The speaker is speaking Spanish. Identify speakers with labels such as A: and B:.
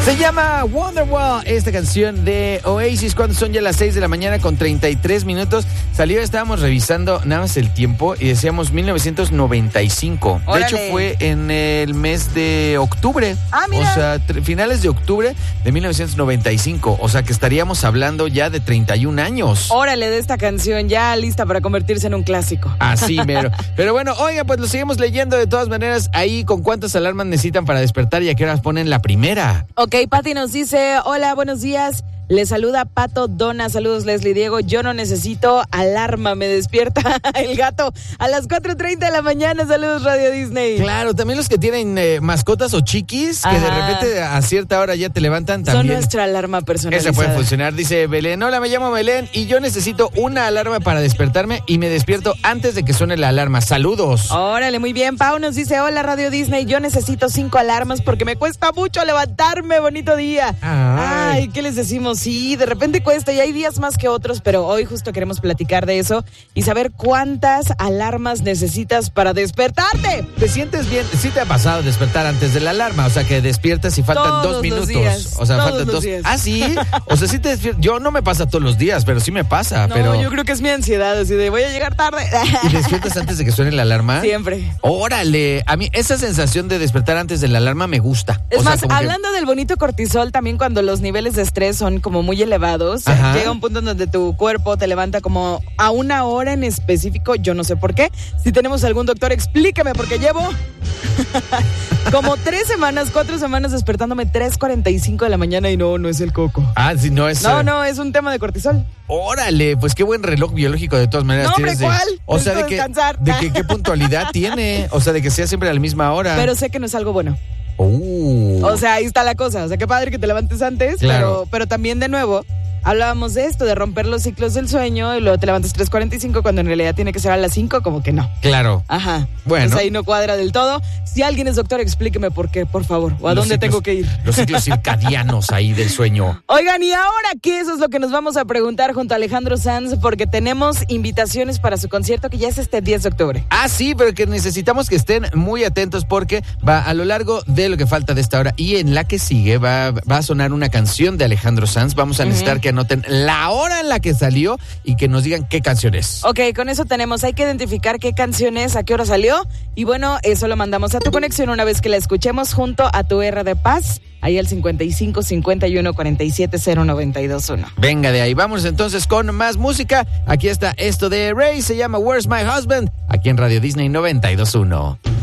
A: Se llama Wonderwall, esta canción de Oasis, cuando son ya las 6 de la mañana con 33 minutos. Salió, estábamos revisando nada más el tiempo y decíamos 1995.
B: ¡Órale!
A: De hecho, fue en el mes de octubre.
B: Ah, mira.
A: O sea, finales de octubre de 1995. O sea, que estaríamos hablando ya de 31 años.
B: Órale, de esta canción ya lista para convertirse en un clásico.
A: Así mero. Pero bueno, oiga, pues lo seguimos leyendo de todas maneras. Ahí, ¿con cuántas alarmas necesitan para despertar y a qué horas ponen la primera?
B: Ok, Pati nos dice, hola, buenos días. Le saluda Pato Dona, saludos Leslie Diego, yo no necesito alarma, me despierta el gato a las 4:30 de la mañana, saludos Radio Disney.
A: Claro, también los que tienen mascotas o chiquis, que de repente a cierta hora ya te levantan también.
B: Son nuestra alarma personalizada.
A: Esa puede funcionar, dice Belén. Hola, me llamo Belén y yo necesito una alarma para despertarme y me despierto antes de que suene la alarma. Saludos.
B: Órale, muy bien. Pau nos dice, hola Radio Disney, yo necesito 5 alarmas porque me cuesta mucho levantarme, bonito día. Ay, ¿qué les decimos? Sí, de repente cuesta y hay días más que otros, pero hoy justo queremos platicar de eso y saber cuántas alarmas necesitas para despertarte.
A: ¿Te sientes bien? ¿Sí te ha pasado despertar antes de la alarma? O sea, que despiertas y faltan
B: Todos
A: 2 minutos.
B: días,
A: o sea,
B: todos
A: faltan
B: los
A: 2.
B: días.
A: Ah, sí. O sea, sí te despiertas. Yo no me pasa todos los días, pero sí me pasa.
B: No,
A: pero...
B: yo creo que es mi ansiedad, así de voy a llegar tarde.
A: ¿Y despiertas antes de que suene la alarma?
B: Siempre.
A: Órale, a mí esa sensación de despertar antes de la alarma me gusta.
B: Es
A: O sea,
B: más,
A: como que-
B: hablando del bonito cortisol, también cuando los niveles de estrés son como muy elevados,
A: Ajá.
B: llega un punto en donde tu cuerpo te levanta como a una hora en específico, yo no sé por qué. Si tenemos algún doctor, explíqueme, porque llevo como 4 semanas despertándome 3:45 de la mañana y no es el coco.
A: Ah, sí, no es...
B: No, es un tema de cortisol.
A: Órale, pues qué buen reloj biológico de todas maneras
B: No, hombre,
A: tienes.
B: ¿cuál?
A: O sea,
B: Necesito descansar.
A: de que qué puntualidad tiene. O sea, de que sea siempre a la misma hora.
B: Pero sé que no es algo bueno.
A: O
B: O sea, ahí está la cosa. O sea, qué padre que te levantes antes,
A: Claro.
B: pero también de nuevo hablábamos de esto, de romper los ciclos del sueño y luego te levantas 3:45 cuando en realidad tiene que ser a las 5, como que no.
A: Claro.
B: Ajá.
A: Bueno.
B: Entonces ahí no cuadra del todo. Si alguien es doctor, explíqueme por qué, por favor. O a
A: Los
B: dónde
A: ciclos-
B: tengo que ir.
A: Los ciclos circadianos ahí del sueño.
B: Oigan, ¿y ahora qué? Eso es lo que nos vamos a preguntar junto a Alejandro Sanz, porque tenemos invitaciones para su concierto que ya es este 10 de octubre.
A: Ah, sí, pero que necesitamos que estén muy atentos porque va a lo largo de lo que falta de esta hora y en la que sigue va a sonar una canción de Alejandro Sanz. Vamos a necesitar que anoten la hora en la que salió y que nos digan qué canción es.
B: Ok, con eso hay que identificar qué canción es, a qué hora salió. Y bueno, eso lo mandamos a tu conexión una vez que la escuchemos junto a tu R de Paz, ahí al 55 51 47 0921.
A: Venga de ahí, vamos entonces con más música. Aquí está esto de Ray, se llama Where's My Husband, aquí en Radio Disney 92.1.